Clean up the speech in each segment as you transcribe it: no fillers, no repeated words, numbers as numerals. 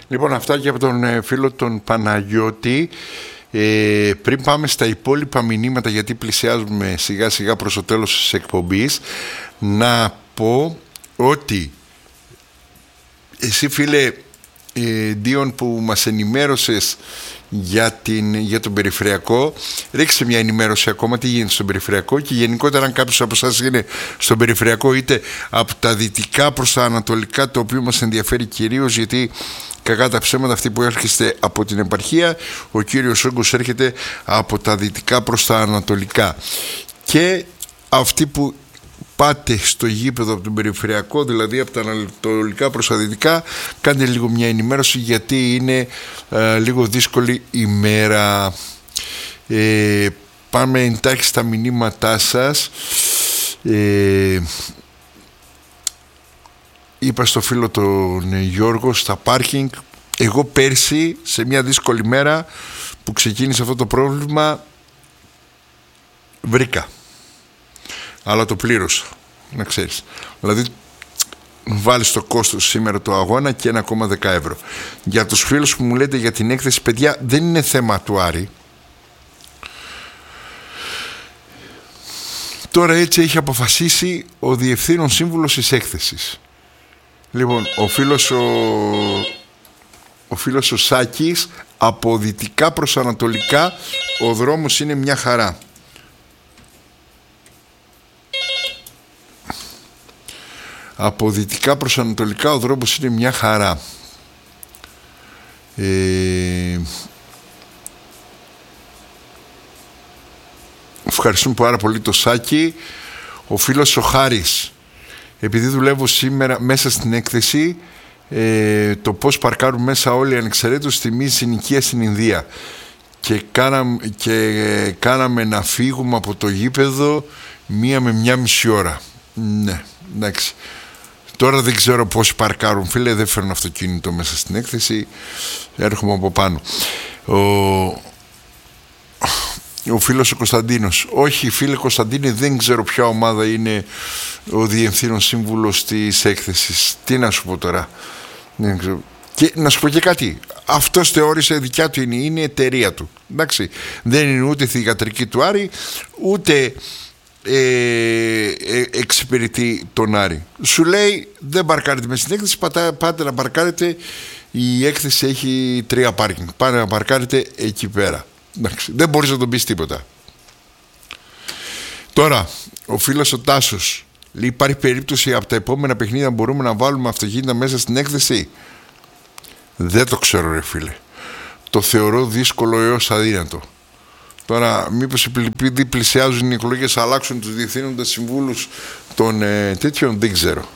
Λοιπόν, αυτά και από τον φίλο τον Παναγιώτη. Πριν πάμε στα υπόλοιπα μηνύματα, γιατί πλησιάζουμε σιγά σιγά προς το τέλος της εκπομπής, να πω ότι εσύ, φίλε Ντίον, που μας ενημέρωσες για τον περιφερειακό, ρίξε μια ενημέρωση ακόμα τι γίνεται στον περιφερειακό, και γενικότερα αν κάποιος από εσάς είναι στον περιφερειακό, είτε από τα δυτικά προς τα ανατολικά, το οποίο μας ενδιαφέρει κυρίως, γιατί κακά τα ψέματα, αυτοί που έρχεστε από την επαρχία, ο κύριος Όγκος έρχεται από τα δυτικά προς τα ανατολικά, και αυτοί που πάτε στο γήπεδο από τον περιφερειακό, δηλαδή από τα ανατολικά προς τα δυτικά, κάντε λίγο μια ενημέρωση, γιατί είναι λίγο δύσκολη ημέρα. Πάμε εντάχει στα μηνύματά σας. Είπα στο φίλο τον Γιώργο στα πάρκινγκ, εγώ πέρσι σε μια δύσκολη μέρα που ξεκίνησε αυτό το πρόβλημα βρήκα, αλλά το πλήρωσα, να ξέρεις. Δηλαδή βάλεις το κόστος σήμερα του αγώνα και 1,10 ευρώ. Για τους φίλους που μου λέτε για την έκθεση, παιδιά, δεν είναι θέμα του Άρη. Τώρα έτσι έχει αποφασίσει ο διευθύνων σύμβουλος της έκθεσης. Λοιπόν, ο φίλος ο Σάκης, από δυτικά προς ανατολικά ο δρόμος είναι μια χαρά. Από δυτικά προς ανατολικά ο δρόμος είναι μια χαρά. Ευχαριστούμε πάρα πολύ το Σάκη. Ο φίλος ο Χάρης, επειδή δουλεύω σήμερα μέσα στην έκθεση, το πώς παρκάρουν μέσα όλοι ανεξαιρέτως τιμή συνοικία στην Ινδία, και κάναμε να φύγουμε από το γήπεδο 1 με 1,5 ώρα. Ναι, εντάξει. Τώρα δεν ξέρω πώς παρκάρουν, φίλε, δεν φέρνω αυτοκίνητο μέσα στην έκθεση, έρχομαι από πάνω. Ο φίλος ο Κωνσταντίνος, όχι φίλε Κωνσταντίνε, δεν ξέρω ποια ομάδα είναι ο διευθύνων σύμβουλος της έκθεσης. Τι να σου πω τώρα, δεν ξέρω. Και να σου πω και κάτι, αυτός θεώρησε δικιά του είναι η εταιρεία του, εντάξει. Δεν είναι ούτε θυγατρική του Άρη, ούτε εξυπηρετεί τον Άρη. Σου λέει δεν παρκάρετε με στην έκθεση, πάτε να παρκάρετε, η έκθεση έχει 3 πάρκινγκ, πάτε να παρκάρετε εκεί πέρα. Εντάξει, δεν μπορείς να τον πεις τίποτα. Τώρα ο φίλος ο Τάσος λέει, υπάρχει περίπτωση από τα επόμενα παιχνίδια μπορούμε να βάλουμε αυτοκίνητα μέσα στην έκθεση? Δεν το ξέρω, ρε φίλε, το θεωρώ δύσκολο έως αδύνατο. Τώρα μήπως επειδή πλησιάζουν οι εκλογές αλλάξουν τους διευθύνοντες συμβούλους των τέτοιων, δεν ξέρω.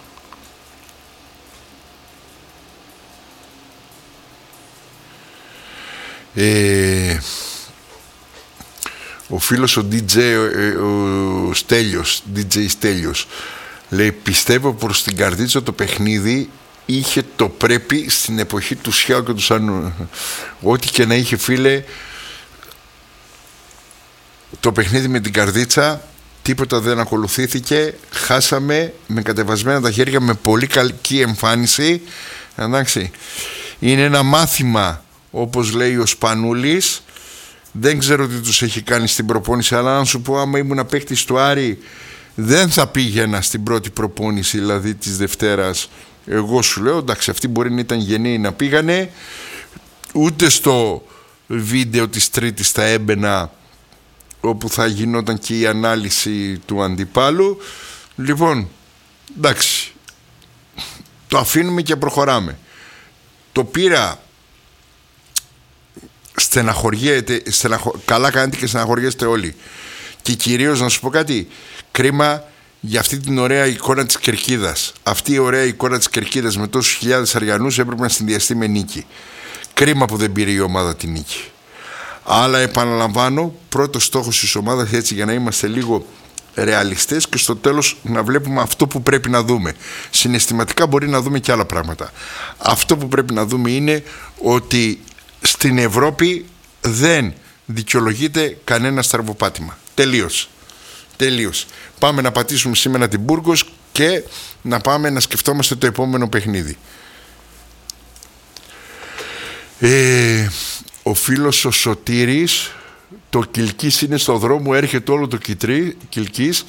Ο φίλος ο DJ ο Στέλιος, DJ Στέλιος, λέει, πιστεύω προς την Καρδίτσα το παιχνίδι είχε το πρέπει στην εποχή του Σιάου και του Σανού. Ό,τι και να είχε, φίλε, το παιχνίδι με την Καρδίτσα τίποτα δεν ακολουθήθηκε, χάσαμε με κατεβασμένα τα χέρια, με πολύ καλή εμφάνιση, εντάξει. Είναι ένα μάθημα, όπως λέει ο Σπανούλης. Δεν ξέρω τι τους έχει κάνει στην προπόνηση, αλλά αν σου πω, άμα ήμουν παίκτης του Άρη, δεν θα πήγαινα στην πρώτη προπόνηση, δηλαδή της Δευτέρας. Εγώ σου λέω, εντάξει, αυτοί μπορεί να ήταν γενναίοι να πήγανε, ούτε στο βίντεο της Τρίτης θα έμπαινα, όπου θα γινόταν και η ανάλυση του αντιπάλου. Λοιπόν, εντάξει, το αφήνουμε και προχωράμε. Το πήρα, στεναχωριέται, καλά κάνετε και στεναχωριέστε όλοι. Και κυρίως να σου πω κάτι, κρίμα για αυτή την ωραία εικόνα της Κερκίδας. Αυτή η ωραία εικόνα της Κερκίδας με τόσους χιλιάδες Αριανούς έπρεπε να συνδυαστεί με νίκη. Κρίμα που δεν πήρε η ομάδα τη νίκη. Αλλά επαναλαμβάνω, πρώτος στόχος της ομάδας, έτσι για να είμαστε λίγο ρεαλιστές και στο τέλος να βλέπουμε αυτό που πρέπει να δούμε. Συναισθηματικά μπορεί να δούμε και άλλα πράγματα. Αυτό που πρέπει να δούμε είναι ότι στην Ευρώπη δεν δικαιολογείται κανένα στραβοπάτημα. Τελείως. Πάμε να πατήσουμε σήμερα την Μπούργος και να πάμε να σκεφτόμαστε το επόμενο παιχνίδι. Ο φίλος ο Σωτήρης, το Κιλκής είναι στο δρόμο, έρχεται όλο το Κιλκής.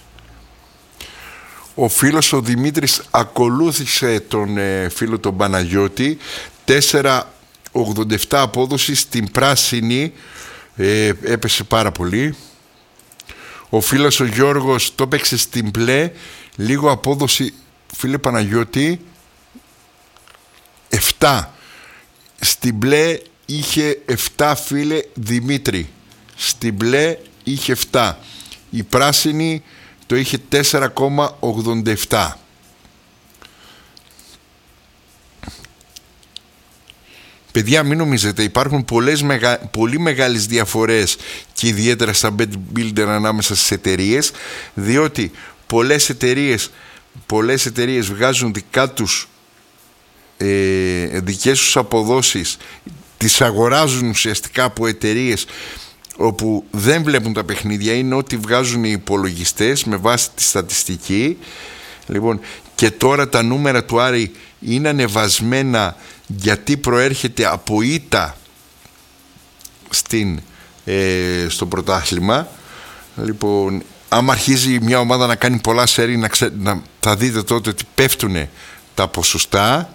Ο φίλος ο Δημήτρης ακολούθησε τον φίλο τον Παναγιώτη, 4,87 απόδοση στην πράσινη, έπεσε πάρα πολύ. Ο φίλος ο Γιώργος το έπαιξε στην μπλε, λίγο απόδοση, φίλε Παναγιώτη, 7. Στην μπλε είχε 7, φίλε Δημήτρη. Στην μπλε είχε 7. Η πράσινη το είχε 4,87. Παιδιά, μην νομίζετε, υπάρχουν πολύ μεγάλες διαφορές και ιδιαίτερα στα bet builder ανάμεσα στις εταιρείες, διότι πολλές εταιρείες βγάζουν δικές τους αποδόσεις, τις αγοράζουν ουσιαστικά από εταιρείες όπου δεν βλέπουν τα παιχνίδια, είναι ό,τι βγάζουν οι υπολογιστές με βάση τη στατιστική. Λοιπόν, και τώρα τα νούμερα του Άρη είναι ανεβασμένα γιατί προέρχεται από ήττα στο πρωτάθλημα. Λοιπόν, άμα αρχίζει μια ομάδα να κάνει πολλά σέρι, θα δείτε τότε ότι πέφτουν τα ποσοστά.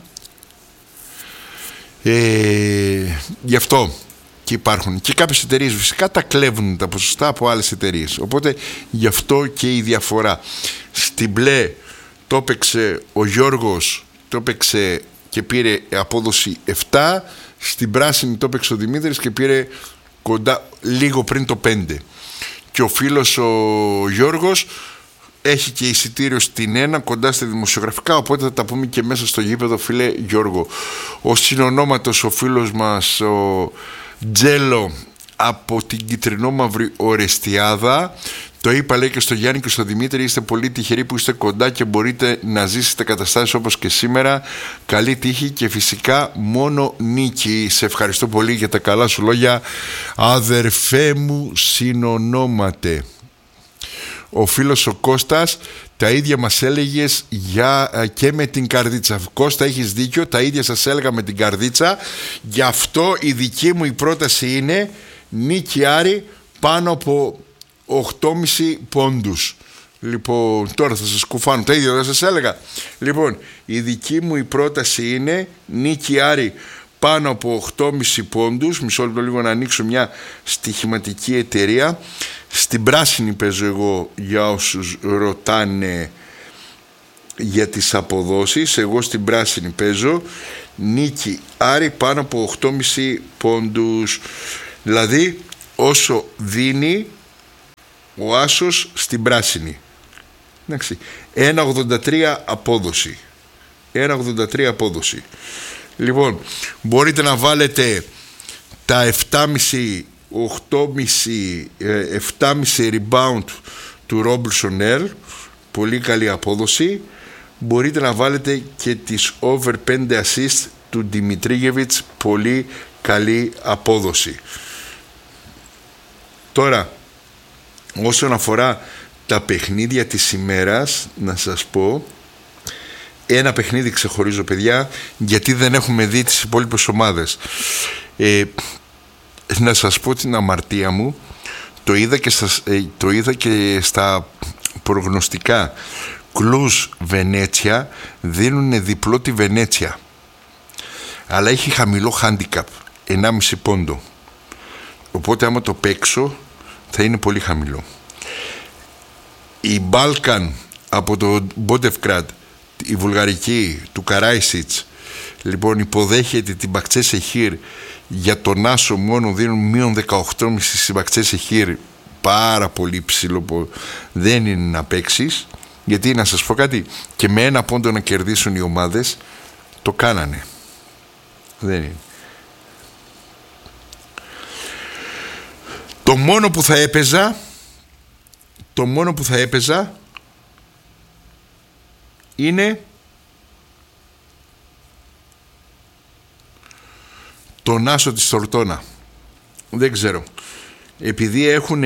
Γι' αυτό και υπάρχουν και κάποιες εταιρείες φυσικά τα κλέβουν τα ποσοστά από άλλες εταιρείες, οπότε γι' αυτό και η διαφορά. Στην μπλε το έπαιξε ο Γιώργος, το έπαιξε και πήρε απόδοση 7. Στην πράσινη το έπαιξε ο Δημήτρης και πήρε κοντά, λίγο πριν το 5. Και ο φίλος ο Γιώργος έχει και εισιτήριο στην 1 κοντά στη δημοσιογραφικά, οπότε θα τα πούμε και μέσα στο γήπεδο, φίλε Γιώργο. Ο συνονόματος ο φίλος μας ο Τζέλο από την Κιτρινόμαυρη Ορεστιάδα, το είπα, λέει, και στο Γιάννη και στο Δημήτρη, είστε πολύ τυχεροί που είστε κοντά και μπορείτε να ζήσετε καταστάσεις όπως και σήμερα. Καλή τύχη και φυσικά μόνο νίκη. Σε ευχαριστώ πολύ για τα καλά σου λόγια, αδερφέ μου συνονόματε. Ο φίλος ο Κώστας, τα ίδια μας έλεγες και με την καρδίτσα. Κώστα, έχεις δίκιο, τα ίδια σας έλεγα με την καρδίτσα. Γι' αυτό η δική μου η πρόταση είναι νίκη Άρη πάνω από 8,5 πόντους. Λοιπόν, τώρα θα σας κουφάνω, τα ίδια δεν σας έλεγα. Λοιπόν, η δική μου η πρόταση είναι νίκη Άρη πάνω από 8,5 πόντους. Μισό λεπτό λίγο να ανοίξω μια στοιχηματική εταιρεία. Στην πράσινη παίζω εγώ, για όσους ρωτάνε για τις αποδόσεις. Εγώ στην πράσινη παίζω νίκη Άρη πάνω από 8,5 πόντους. Δηλαδή όσο δίνει ο άσος στην πράσινη. 1,83 απόδοση. 1,83 απόδοση. Λοιπόν, μπορείτε να βάλετε τα 7,5 rebound του Robertson Earl, πολύ καλή απόδοση. Μπορείτε να βάλετε και τις over 5 assist του Δημητρίγεβιτς, πολύ καλή απόδοση. Τώρα, όσον αφορά τα παιχνίδια της ημέρας, να σας πω ένα παιχνίδι ξεχωρίζω, παιδιά, γιατί δεν έχουμε δει τις υπόλοιπες ομάδες. Να σας πω την αμαρτία μου, το είδα και στα προγνωστικά. Κλουζ Βενέτσια, δίνουν διπλό τη Βενέτσια, αλλά έχει χαμηλό handicap, 1,5 πόντο, οπότε άμα το παίξω θα είναι πολύ χαμηλό. Η Μπάλκαν από το Μπότευκραντ, η βουλγαρική του Καράισιτς, λοιπόν, υποδέχεται την Μπακτσέ Χίρ. Για τον άσο μόνο δίνουν μείον 18,5 στην Μπακτσέ Χίρ, πάρα πολύ ψηλό, δεν είναι να παίξεις. Γιατί να σας πω κάτι, και με 1 πόντο να κερδίσουν οι ομάδες, το κάνανε. Δεν είναι. Το μόνο που θα έπαιζα είναι τον άσο της Τορτώνα. Δεν ξέρω, επειδή έχουν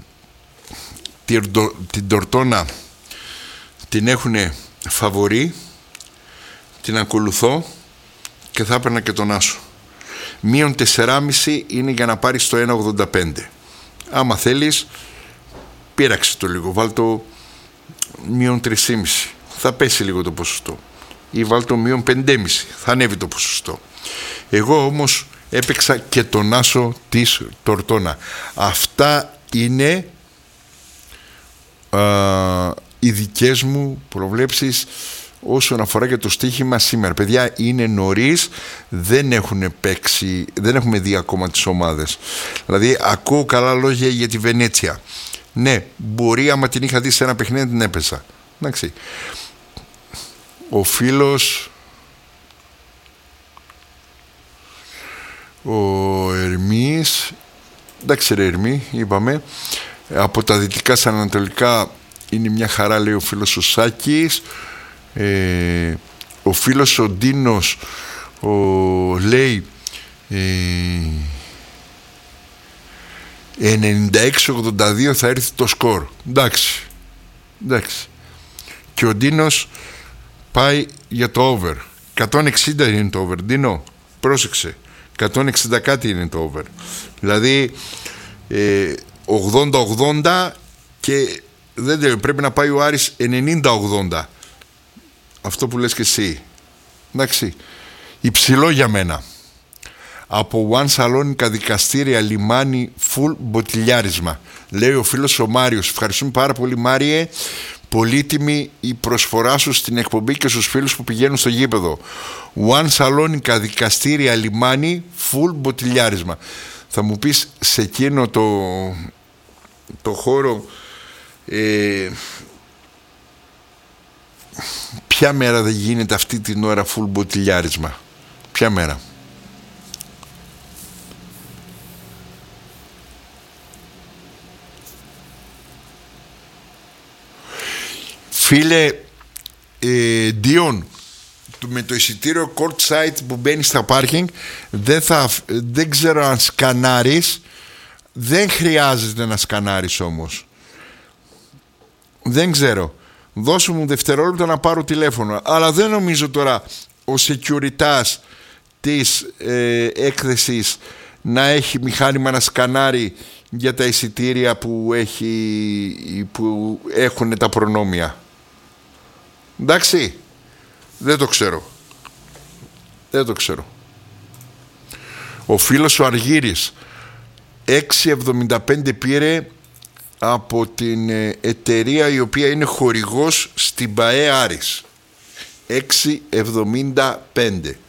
την Τορτώνα, την έχουν φαβορί, την ακολουθώ και θα έπαιρνα και τον άσο. Μείον 4,5 είναι για να πάρεις το 1,85. Άμα θέλεις, πείραξε το λίγο, βάλ το μείον 3,5, θα πέσει λίγο το ποσοστό, ή βάλ το μείον 5,5, θα ανέβει το ποσοστό. Εγώ όμως έπαιξα και τον άσο της Τορτόνα. Αυτά είναι οι δικές μου προβλέψεις όσον αφορά και το στοίχημα σήμερα. Παιδιά, είναι νωρίς, δεν έχουν παίξει, δεν έχουμε δει ακόμα τις ομάδες. Δηλαδή ακούω καλά λόγια για τη Βενέτσια. Ναι, μπορεί άμα την είχα δει σε ένα παιχνίδι την έπαιζα. Εντάξει. Ο φίλος ο Ερμής, εντάξει ρε Ερμή, είπαμε, από τα δυτικά στα ανατολικά είναι μια χαρά, λέει ο φίλος ο Σάκης. Ο φίλος ο Ντίνος λέει 96-82 θα έρθει το σκορ. Εντάξει. Και ο Ντίνος πάει για το over. 160 είναι το over. Ντίνο, πρόσεξε, 160 κάτι είναι το over. Δηλαδή 80-80 και δεν πρέπει να πάει ο Άρης 90-80. Αυτό που λες και εσύ. Εντάξει. Υψηλό για μένα. Από One Σαλόνικα δικαστήρια λιμάνι full μποτιλιάρισμα. Λέει ο φίλος ο Μάριος. Ευχαριστούμε πάρα πολύ, Μάριε. Πολύτιμη η προσφορά σου στην εκπομπή και στους φίλους που πηγαίνουν στο γήπεδο. One Σαλόνικα δικαστήρια λιμάνι full μποτιλιάρισμα. Θα μου πεις, σε εκείνο το χώρο ποια μέρα δεν γίνεται αυτή την ώρα full μποτιλιάρισμα? Ποια μέρα? Φίλε Ντιόν, με το εισιτήριο court site που μπαίνει στα πάρκινγκ, δεν ξέρω αν σκανάρεις. Δεν χρειάζεται να σκανάρεις όμως. Δεν ξέρω. Δώσου μου δευτερόλεπτα να πάρω τηλέφωνο. Αλλά δεν νομίζω τώρα ο securitas της έκθεσης να έχει μηχάνημα να σκανάρει για τα εισιτήρια που έχουν τα προνόμια. Εντάξει. Δεν το ξέρω. Ο φίλος ο Αργύρης 6,75 πήρε από την εταιρεία η οποία είναι χορηγός στην ΠΑΕ Άρης. 6,75.